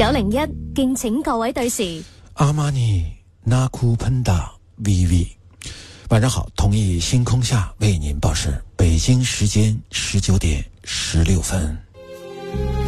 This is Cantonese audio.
901，敬請各位對時。 阿瑪尼納庫噴達 VV， 晚上好，同一星空下為您報時，北京時間19點16分。